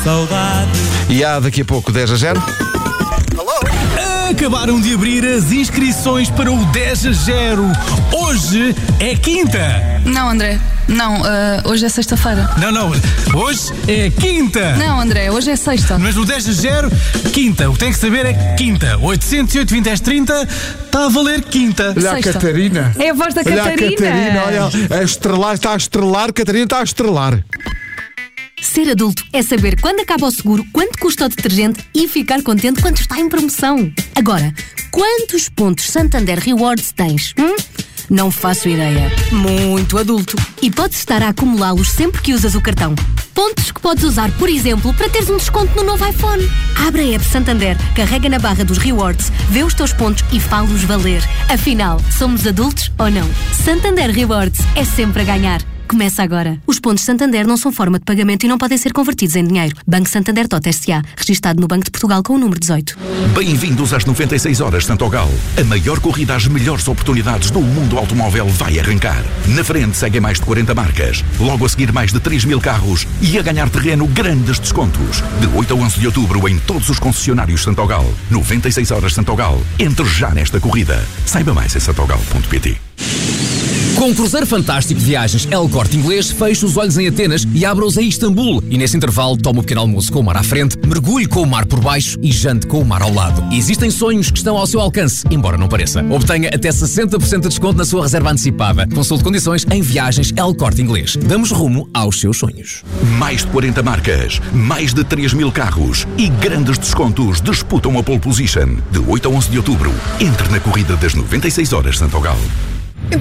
saudade. E há daqui a pouco 10-0. Acabaram de abrir as inscrições para o 10-0. Hoje é quinta. Não, André. Não, hoje é sexta-feira. Não. Hoje é quinta. Não, André, hoje é sexta. Mas no 10-0, quinta. O que tem que saber é quinta. 808 20 10 30 está a valer quinta. Olha a Catarina. É a voz da Olha Catarina. a Catarina, olha. A estrelar, está a estrelar. Catarina está a estrelar. Ser adulto é saber quando acaba o seguro, quanto custa o detergente e ficar contente quando está em promoção. Agora, quantos pontos Santander Rewards tens? Não faço ideia. Muito adulto. E podes estar a acumulá-los sempre que usas o cartão. Pontos que podes usar, por exemplo, para teres um desconto no novo iPhone. Abre a app Santander, carrega na barra dos Rewards, vê os teus pontos e fá-los valer. Afinal, somos adultos ou não? Santander Rewards é sempre a ganhar. Começa agora. Os pontos Santander não são forma de pagamento e não podem ser convertidos em dinheiro. Banco Santander S.A. Registado no Banco de Portugal com o número 18. Bem-vindos às 96 Horas Santogal. A maior corrida às melhores oportunidades do mundo automóvel vai arrancar. Na frente seguem mais de 40 marcas. Logo a seguir mais de 3.000 carros. E a ganhar terreno grandes descontos. De 8 a 11 de outubro em todos os concessionários Santogal. 96 Horas Santogal. Entre já nesta corrida. Saiba mais em santogal.pt. Com o cruzeiro fantástico de viagens El Corte Inglês, feche os olhos em Atenas e abra-os em Istambul. E nesse intervalo, toma um pequeno almoço com o mar à frente, mergulhe com o mar por baixo e jante com o mar ao lado. E existem sonhos que estão ao seu alcance, embora não pareça. Obtenha até 60% de desconto na sua reserva antecipada. Consulte condições em Viagens El Corte Inglês. Damos rumo aos seus sonhos. Mais de 40 marcas, mais de 3.000 carros e grandes descontos disputam a pole position. De 8 a 11 de outubro, entre na corrida das 96 Horas Santogal.